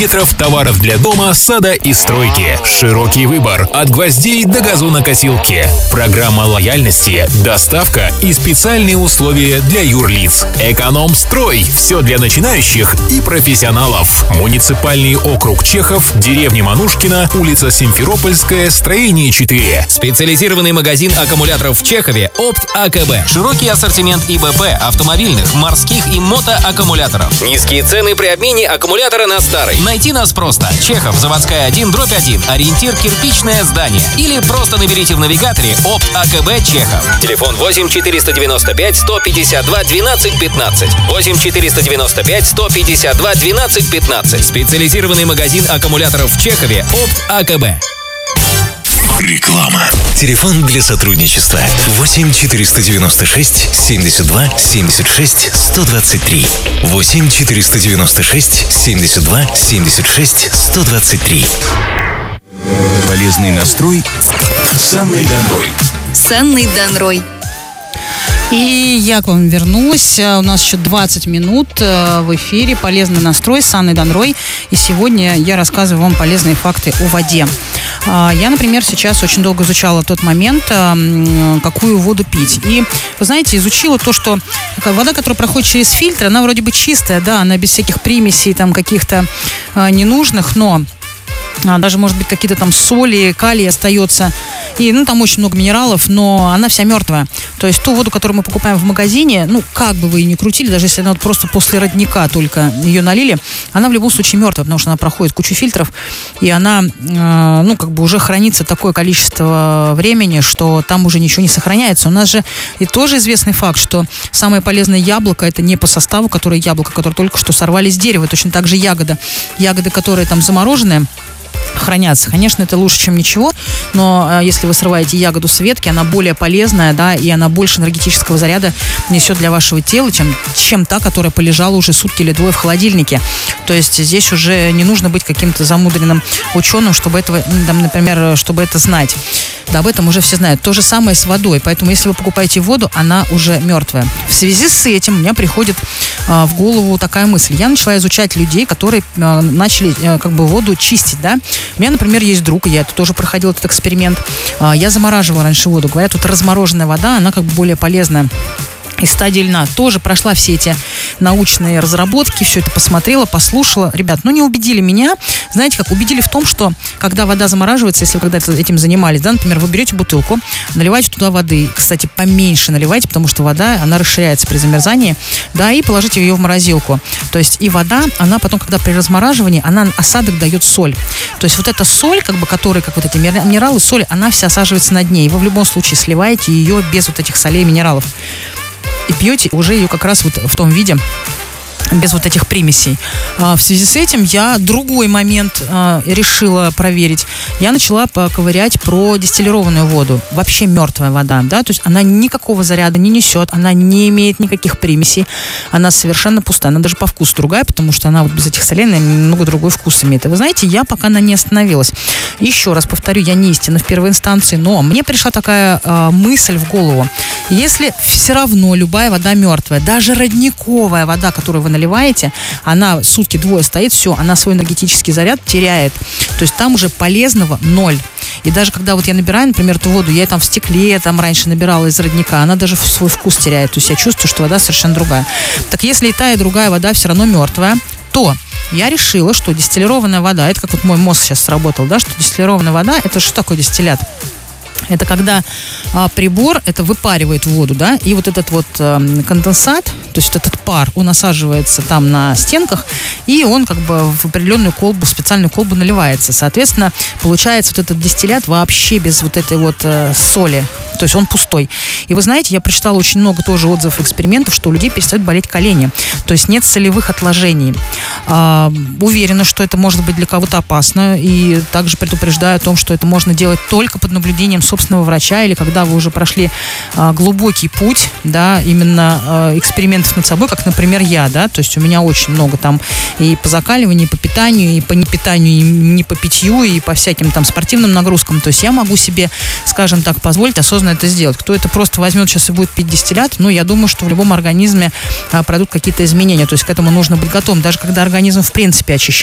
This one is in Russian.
Метров товаров для дома, сада и стройки. Широкий выбор от гвоздей до газонокосилки. Программа лояльности, доставка и специальные условия для юрлиц. Эконом-строй. Все для начинающих и профессионалов. Муниципальный округ Чехов, деревня Манушкина, улица Симферопольская, строение 4. Специализированный магазин аккумуляторов в Чехове «Опт АКБ». Широкий ассортимент ИБП, автомобильных, морских и мотоаккумуляторов. Низкие цены при обмене аккумулятора на старый. Найти нас просто. Чехов, Заводская 1/1. Ориентир кирпичное здание. Или просто наберите в навигаторе «Опт АКБ Чехов». Телефон 8 495 152 12 15. 8 495 152 12 15. Специализированный магазин аккумуляторов в Чехове «Опт АКБ». Реклама. Телефон для сотрудничества 8 496 72 76 123. 8 496 72 76 123. Полезный настрой с Анной Данрой. С Анной Данрой. И я к вам вернулась. У нас еще 20 минут в эфире. Полезный настрой с Анной Данрой. И сегодня я рассказываю вам полезные факты о воде. Я, например, сейчас очень долго изучала тот момент, какую воду пить. И, вы знаете, изучила то, что вода, которая проходит через фильтр, она вроде бы чистая, да, она без всяких примесей, там, каких-то ненужных, но даже, может быть, какие-то там соли, калий остается. И, там очень много минералов, но она вся мертвая. То есть ту воду, которую мы покупаем в магазине, как бы вы ее ни крутили, даже если она вот просто после родника только ее налили, она в любом случае мертвая, потому что она проходит кучу фильтров, и она, уже хранится такое количество времени, что там уже ничего не сохраняется. У нас же и тоже известный факт, что самое полезное яблоко, это не по составу, которое яблоко, которое только что сорвали с дерева, точно так же ягода. Ягоды, которые там замороженные, хранятся. Конечно, это лучше, чем ничего, но если вы срываете ягоду с ветки, она более полезная, да, и она больше энергетического заряда несет для вашего тела, чем та, которая полежала уже сутки или двое в холодильнике. То есть здесь уже не нужно быть каким-то замудренным ученым, чтобы этого, например, чтобы это знать. Да, об этом уже все знают. То же самое с водой. Поэтому, если вы покупаете воду, она уже мертвая. В связи с этим у меня приходит в голову такая мысль. Я начала изучать людей, которые начали воду чистить, да. У меня, например, есть друг, я это тоже проходила этот эксперимент. Я замораживала раньше воду. Говорят, тут размороженная вода, она более полезная. Из стадии льна тоже прошла все эти научные разработки, все это посмотрела, послушала. Ребят, не убедили меня. Знаете как? Убедили в том, что когда вода замораживается, если вы когда-то этим занимались, да, например, вы берете бутылку, наливаете туда воды, кстати, поменьше наливайте, потому что вода, она расширяется при замерзании, да, и положите ее в морозилку. То есть и вода, она потом, когда при размораживании, она осадок дает соль. То есть вот эта соль, которая, как вот эти минералы, соль, она вся осаживается на дне, и вы в любом случае сливаете ее без вот этих солей и минералов. И пьете уже ее как раз вот в том виде, без вот этих примесей. В связи с этим я другой момент решила проверить. Я начала ковырять про дистиллированную воду. Вообще мертвая вода, да, то есть она никакого заряда не несет, она не имеет никаких примесей, она совершенно пустая, она даже по вкусу другая, потому что она вот без этих солей немного другой вкус имеет. И вы знаете, я пока на ней остановилась. Еще раз повторю, я не истина в первой инстанции, но мне пришла такая мысль в голову. Если все равно любая вода мертвая, даже родниковая вода, которую вы наливаете, она сутки-двое стоит, все, она свой энергетический заряд теряет. То есть там уже полезного ноль. И даже когда вот я набираю, например, эту воду, я там в стекле раньше набирала из родника, она даже свой вкус теряет. То есть я чувствую, что вода совершенно другая. Так если и та, и другая вода все равно мертвая, то я решила, что дистиллированная вода, это как вот мой мозг сейчас сработал, да, что дистиллированная вода, это что такое дистиллят? Это когда прибор это выпаривает воду, да, и вот этот вот конденсат, то есть вот этот пар, он осаживается там на стенках, и он в определенную колбу, специальную колбу наливается. Соответственно, получается вот этот дистиллят вообще без вот этой вот соли, то есть он пустой. И вы знаете, я прочитала очень много тоже отзывов, экспериментов, что у людей перестают болеть колени, то есть нет солевых отложений. Уверена, что это может быть для кого-то опасно, и также предупреждаю о том, что это можно делать только под наблюдением собственного врача, или когда вы уже прошли глубокий путь, да, именно экспериментов над собой, как, например, я, да, то есть у меня очень много там и по закаливанию, и по питанию, и по непитанию, и не по питью, и по всяким там спортивным нагрузкам, то есть я могу себе, скажем так, позволить осознанно это сделать. Кто это просто возьмет сейчас и будет пить дистиллят, я думаю, что в любом организме пройдут какие-то изменения, то есть к этому нужно быть готовым, даже когда организм в принципе очищается.